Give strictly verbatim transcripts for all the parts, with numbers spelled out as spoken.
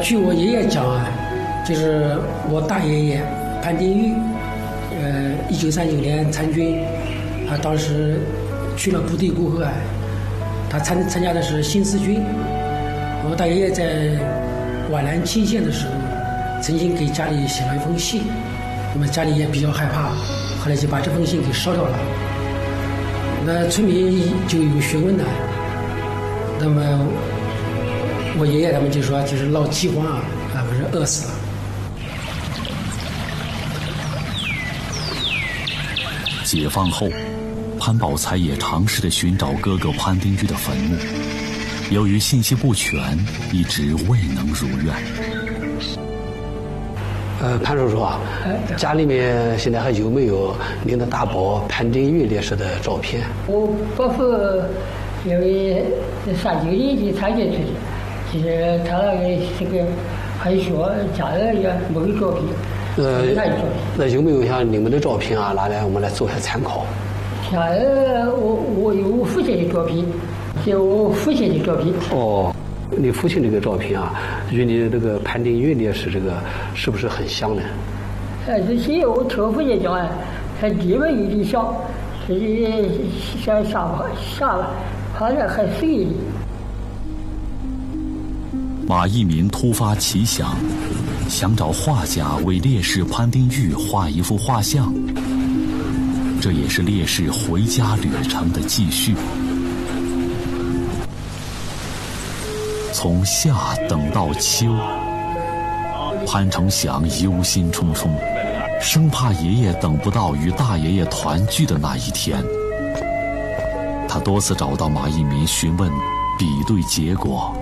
据我爷爷讲啊，就是我大爷爷潘丁玉，呃，一九三九年参军，他当时去了部队过后啊，他参参加的是新四军。我大爷爷在皖南清县的时候，曾经给家里写了一封信，那么家里也比较害怕，后来就把这封信给烧掉了。那村民就有询问呢，那么我爷爷他们就说就是闹饥荒啊，啊不是饿死了。 解放后，潘宝才也尝试着寻找哥哥潘丁玉的坟墓，由于信息不全，一直未能如愿。 呃，潘叔叔啊，家里面现在还有没有您的大伯潘丁玉烈士的照片？ 我伯父因为三九年就参军出去，其实他那个这个很小，家人也没有照片。 呃，那有没有像你们的照片啊，拿来我们来做下参考？ 家人，我我有我父亲的照片，有我父亲的照片。 哦。你父亲这个照片啊，与你这个潘丁玉烈士这个是不是很像呢？ 呃，这些我听我父亲讲啊，他地位有点像，就是像下巴下巴，好像很碎的。 马一民突发奇想，想找画家为烈士潘丁玉画一幅画像，这也是烈士回家旅程的继续。从夏等到秋，潘成祥忧心忡忡，生怕爷爷等不到与大爷爷团聚的那一天。他多次找到马一民询问比对结果。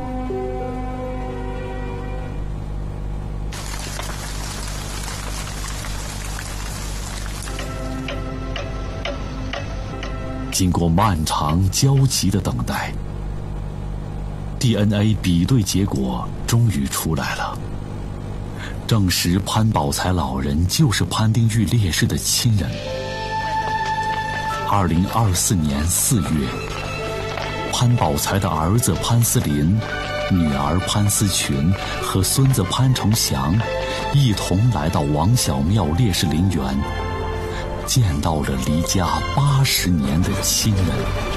经过漫长焦急的等待， D N A 比对结果终于出来了，证实潘宝才老人就是潘丁玉烈士的亲人。二零二四年四月，潘宝才的儿子潘思林、女儿潘思群和孙子潘成祥一同来到王小庙烈士陵园，见到了离家八十年的亲人。